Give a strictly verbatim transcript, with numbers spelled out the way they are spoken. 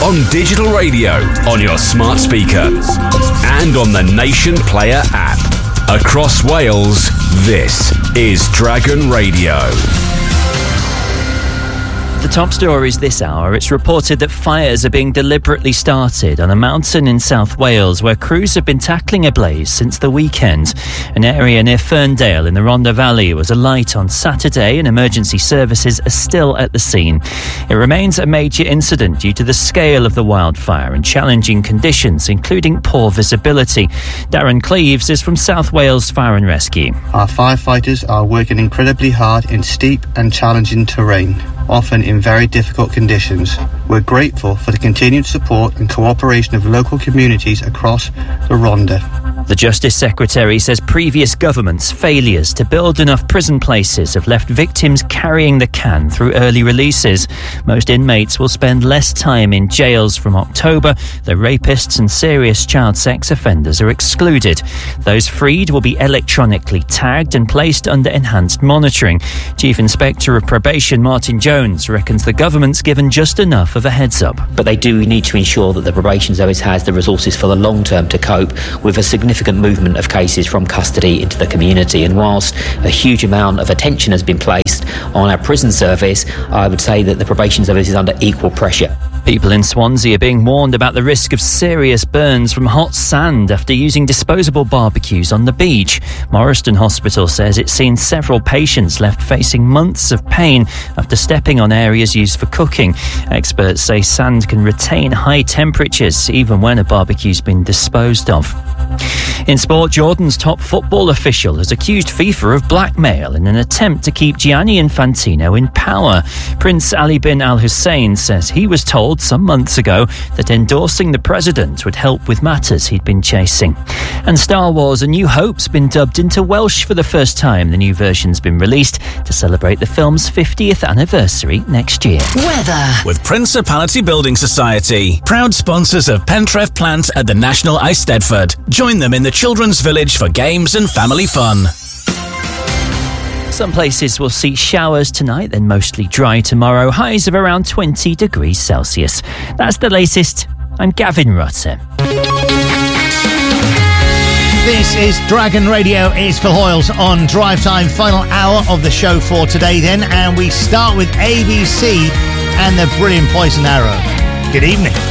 on digital radio, on your smart speaker, and on the Nation Player app. Across Wales, this is Dragon Radio. The top stories this hour. It's reported that fires are being deliberately started on a mountain in South Wales where crews have been tackling a blaze since the weekend. An area near Ferndale in the Rhondda Valley was alight on Saturday and emergency services are still at the scene. It remains a major incident due to the scale of the wildfire and challenging conditions, including poor visibility. Darren Cleaves is from South Wales Fire and Rescue. Our firefighters are working incredibly hard in steep and challenging terrain, often in very difficult conditions. We're grateful for the continued support and cooperation of local communities across the Rhondda. The Justice Secretary says previous governments' failures to build enough prison places have left victims carrying the can through early releases. Most inmates will spend less time in jails from October, though rapists and serious child sex offenders are excluded. Those freed will be electronically tagged and placed under enhanced monitoring. Chief Inspector of Probation Martin Jones reckons the government's given just enough of a heads up. But they do need to ensure that the probation service has the resources for the long term to cope with a significant movement of cases from custody into the community. And whilst a huge amount of attention has been placed on our prison service, I would say that the probation service is under equal pressure. People in Swansea are being warned about the risk of serious burns from hot sand after using disposable barbecues on the beach. Morriston Hospital says it's seen several patients left facing months of pain after stepping on areas used for cooking. Experts say sand can retain high temperatures even when a barbecue's been disposed of. In sport, Jordan's top football official has accused FIFA of blackmail in an attempt to keep Gianni Infantino in power. Prince Ali bin Al Hussein says he was told some months ago that endorsing the president would help with matters he'd been chasing. And Star Wars: A New Hope's been dubbed into Welsh for the first time. The new version's been released to celebrate the film's fiftieth anniversary next year. Weather with Principality Building Society, proud sponsors of Pentref Plant at the National Eisteddfod. Join them in the Children's Village for games and family fun. Some places will see showers tonight, then mostly dry tomorrow. Highs of around twenty degrees Celsius. That's the latest. I'm Gavin Rutter. This is Dragon Radio. It's Phil Hoyles on Drive Time. Final hour of the show for today then. And we start with A B C and the brilliant Poison Arrow. Good evening.